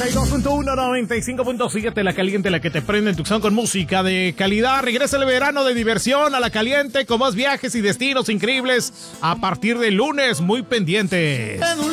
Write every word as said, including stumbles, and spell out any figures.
noventa y dos punto uno, noventa y cinco punto siete, La Caliente, la que te prende en Tucson con música de calidad. Regresa el verano de diversión a La Caliente con más viajes y destinos increíbles a partir del lunes. Muy pendientes.